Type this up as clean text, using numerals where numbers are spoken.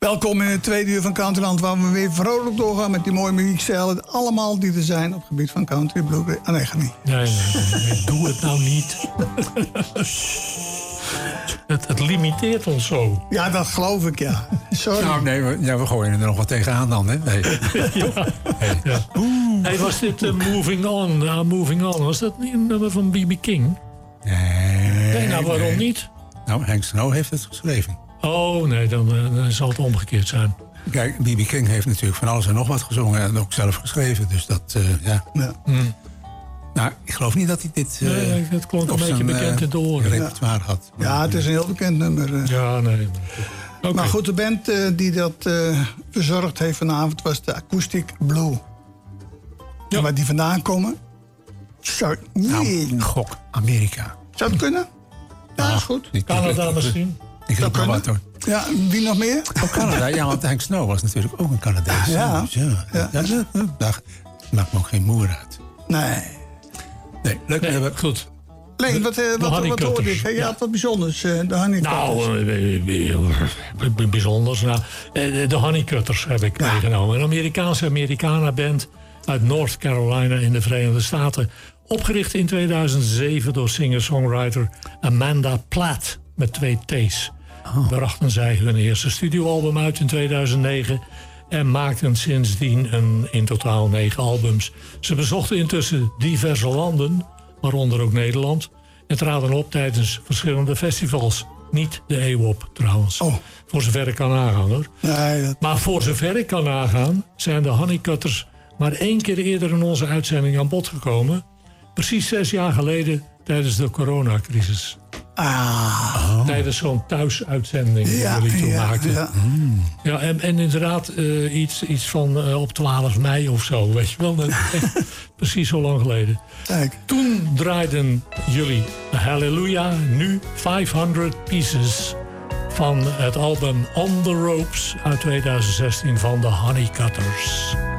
Welkom in het tweede uur van Countryland, waar we weer vrolijk doorgaan met die mooie muziekstijlen. Allemaal die er zijn op het gebied van country, bluegrass. Ah, nee, ga niet. Nee, doe het nou niet. Het limiteert ons zo. Ja, dat geloof ik, ja. Sorry. Nou, nee, we gooien er nog wat tegenaan dan, hè? Nee. Ja. Hey, was dit Moving On? Moving On, was dat niet een nummer van B.B. King? Nee, nou, waarom niet? Nou, Hank Snow heeft het geschreven. Oh, nee, dan zal het omgekeerd zijn. Kijk, B.B. King heeft natuurlijk van alles en nog wat gezongen en ook zelf geschreven. Dus dat, ja. Nou, ik geloof niet dat hij dit nee, het klonk een beetje bekend in de oren. repertoire had. Ja, het is een heel bekend nummer. Ja, nee. Okay. Maar goed, de band die dat verzorgd heeft vanavond was de Acoustic Blue. Ja. En waar die vandaan komen? Zo, Nou, gok, Amerika. Zou het kunnen? Ja, is goed. Canada misschien? Ik heb wel wat hoor. Ja, wie nog meer? Oh, Canada. Ja, want Hank Snow was natuurlijk ook een Canadees. Ja. Dus dat maakt me ook geen moer uit. Nee, leuk. Nee, goed. Leen, wat hoorde ik? Je had wat bijzonders, de Honeycutters. Nou, bijzonders. Nou, de Honeycutters heb ik meegenomen. Een Amerikaanse Americana-band uit North Carolina in de Verenigde Staten. Opgericht in 2007 door singer-songwriter Amanda Platt met 2 T's. Brachten zij hun eerste studioalbum uit in 2009... en maakten sindsdien in totaal 9 albums. Ze bezochten intussen diverse landen, waaronder ook Nederland... en traden op tijdens verschillende festivals. Niet de EWOP trouwens. Voor zover ik kan nagaan hoor. Nee, Maar voor zover ik kan nagaan zijn de Honeycutters... maar 1 keer eerder in onze uitzending aan bod gekomen. Precies 6 jaar geleden tijdens de coronacrisis. Tijdens zo'n thuisuitzending die jullie toen maakten. Ja, en inderdaad iets van op 12 mei of zo. Weet je wel, precies zo lang geleden. Kijk. Toen draaiden jullie Hallelujah, nu 500 Pieces... van het album On The Ropes uit 2016 van de Honeycutters.